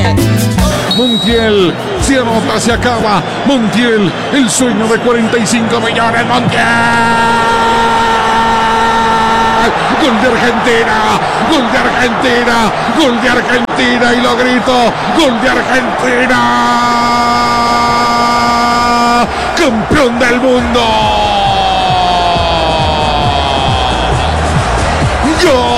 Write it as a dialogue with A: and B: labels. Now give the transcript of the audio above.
A: Montiel, se anota, se acaba. Montiel, el sueño de 45 millones. Montiel. Gol de Argentina, gol de Argentina, gol de Argentina y lo grito, gol de Argentina, campeón del mundo. ¡Gol!